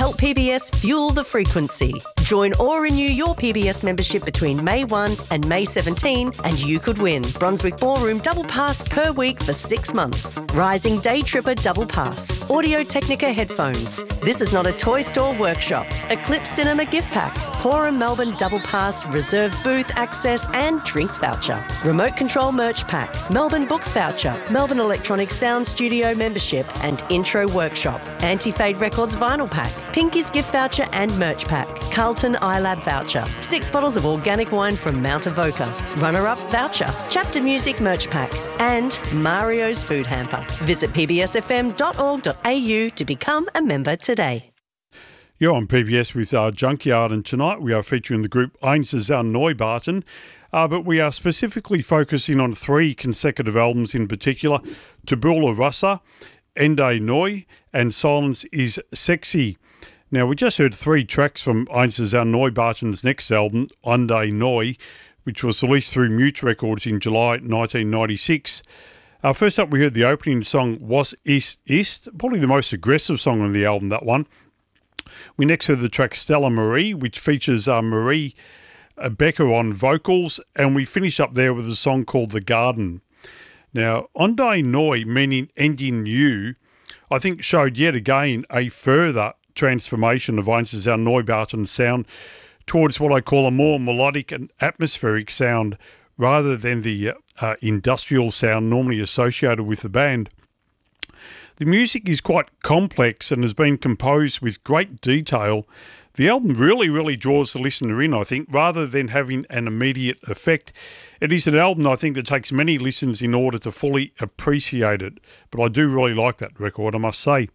Help PBS fuel the frequency. Join or renew your PBS membership between May 1 and May 17 and you could win Brunswick Ballroom Double Pass per week for 6 months. Rising Day Tripper Double Pass. Audio Technica headphones. This is not a toy store workshop. Eclipse Cinema gift pack. Forum Melbourne Double Pass, reserved booth access and drinks voucher. Remote control merch pack. Melbourne Books voucher. Melbourne Electronic Sound Studio membership and intro workshop. Anti-Fade Records vinyl pack. Pinky's gift voucher and merch pack. Carlton iLab voucher. 6 bottles of organic wine from Mount Avoca. Runner-up voucher. Chapter Music merch pack. And Mario's food hamper. Visit pbsfm.org.au to become a member today. You're on PBS with Junkyard, and tonight we are featuring the group Einzusammen Neubauten, but we are specifically focusing on 3 consecutive albums in particular: Tabula Rasa, Ende Neu, and Silence is Sexy. Now, we just heard 3 tracks from Einzusammen Neubauten's next album, Ende Neu, which was released through Mute Records in July 1996. First up, we heard the opening song, Was ist ist, probably the most aggressive song on the album, that one. We next heard the track Stella Marie, which features Marie Becker on vocals, and we finish up there with a song called The Garden. Now, Ende Neu, meaning ending new, I think showed yet again a further transformation of Einzusammen Neubauten's sound towards what I call a more melodic and atmospheric sound rather than the industrial sound normally associated with the band. The music is quite complex and has been composed with great detail. The album really draws the listener in, I think, rather than having an immediate effect. It is an album, I think, that takes many listens in order to fully appreciate it. But I do really like that record, I must say.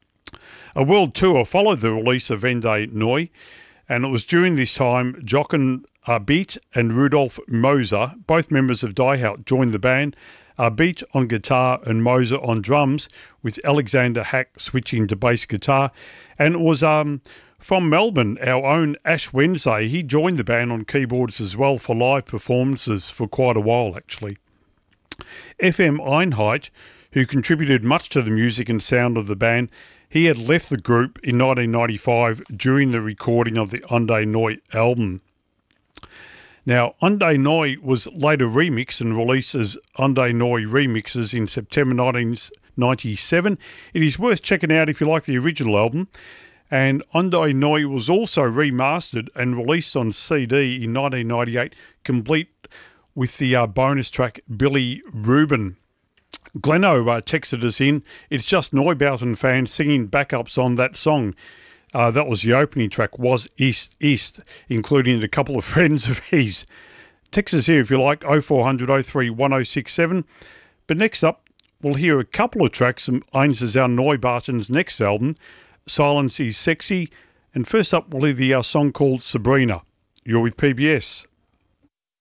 A world tour followed the release of Ende Neu, and it was during this time Jochen Beat and Rudolf Moser, both members of Die Out, joined the band. Beat on guitar and Moser on drums, with Alexander Hack switching to bass guitar. And it was from Melbourne, our own Ash Wednesday. He joined the band on keyboards as well for live performances for quite a while, actually. FM Einheit, who contributed much to the music and sound of the band, he had left the group in 1995 during the recording of the Ende Neu album. Now, Ende Neu was later remixed and released as Ende Neu Remixes in September 1997. It is worth checking out if you like the original album. And Ende Neu was also remastered and released on CD in 1998, complete with the bonus track Billy Rubin. Gleno texted us in, it's just Neubauten fans singing backups on that song. That was the opening track, Was ist ist, including a couple of friends of his. Text us here if you like, 0400 03 1067. But next up, we'll hear a couple of tracks from Einzusammen Neubauten's next album, Silence is Sexy. And first up, we'll hear the song called Sabrina. You're with PBS.